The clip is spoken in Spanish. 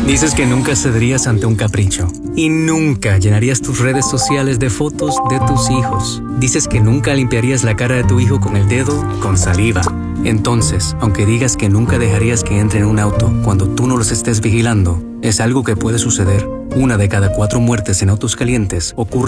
Dices que nunca cederías ante un capricho. Y nunca llenarías tus redes sociales de fotos de tus hijos. Dices que nunca limpiarías la cara de tu hijo con el dedo con saliva. Entonces, aunque digas que nunca dejarías que entre en un auto cuando tú no los estés vigilando, es algo que puede suceder. 1 de cada 4 muertes en autos calientes ocurre